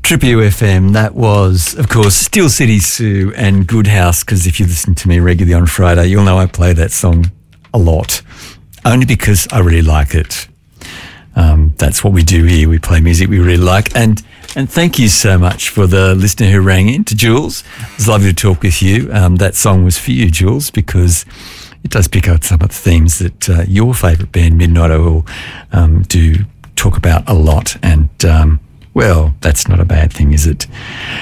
Triple FM, that was, of course, Steel City Sue and Good House, because if you listen to me regularly on Friday, you'll know I play that song a lot, only because I really like it. That's what we do here. We play music we really like. And thank you so much for the listener who rang in, to Jules. It was lovely to talk with you. That song was for you, Jules, because it does pick up some of the themes that your favourite band, Midnight Oil, do talk about a lot. And well, that's not a bad thing, is it?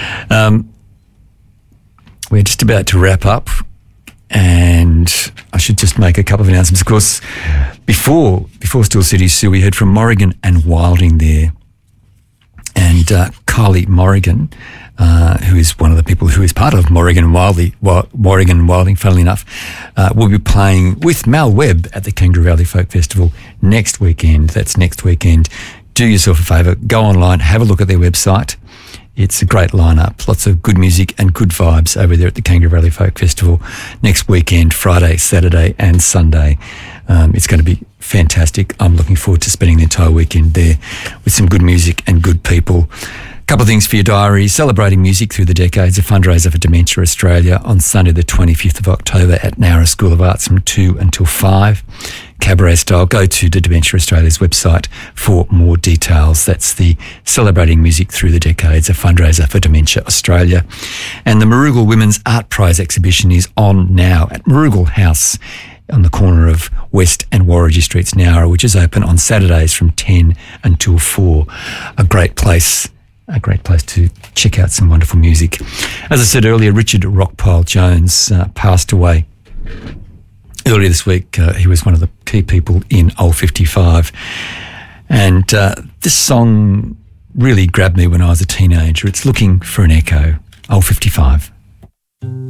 We're just about to wrap up, and I should just make a couple of announcements. Of course, before Steel City Sue, we heard from Morrigan and Wilding there. And Kylie Morrigan, who is one of the people who is part of Morrigan and Wilding, funnily enough, will be playing with Mal Webb at the Kangaroo Valley Folk Festival next weekend. That's next weekend. Do yourself a favour, go online, have a look at their website. It's a great lineup, lots of good music and good vibes over there at the Kangaroo Valley Folk Festival next weekend, Friday, Saturday and Sunday. It's going to be fantastic. I'm looking forward to spending the entire weekend there with some good music and good people. A couple of things for your diary. Celebrating Music Through the Decades, a fundraiser for Dementia Australia on Sunday the 25th of October at Nowra School of Arts from 2 until 5. Cabaret style. Go to the Dementia Australia's website for more details. That's the Celebrating Music Through the Decades, a fundraiser for Dementia Australia. And the Marugal Women's Art Prize exhibition is on now at Marugal House on the corner of West and Warrigal Streets, Nowra, which is open on Saturdays from 10 until 4. A great place to check out some wonderful music. As I said earlier, Richard Rockpile Jones passed away earlier this week. He was one of the key people in Old 55. And this song really grabbed me when I was a teenager. It's Looking for an Echo, Old 55.